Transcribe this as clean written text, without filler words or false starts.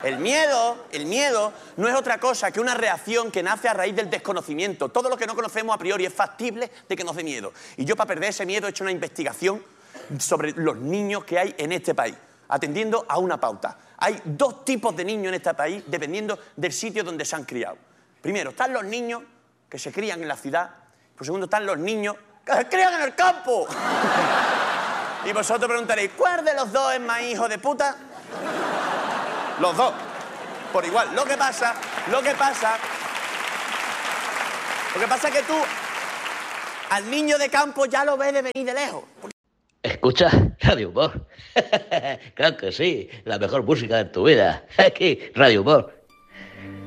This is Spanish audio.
El miedo no es otra cosa que una reacción que nace a raíz del desconocimiento. Todo lo que no conocemos a priori es factible de que nos dé miedo. Y yo, para perder ese miedo, he hecho una investigación sobre los niños que hay en este país, atendiendo a una pauta. Hay dos tipos de niños en este país, dependiendo del sitio donde se han criado. Primero, están los niños que se crían en la ciudad. Por segundo, están los niños que se crían en el campo. Y vosotros preguntaréis, ¿cuál de los dos es más hijo de puta? Los dos, por igual. Lo que pasa es que tú al niño de campo ya lo ves de venir de lejos. ¿Escuchas Radio Humor? Claro que sí, la mejor música de tu vida. Aquí, Radio Humor.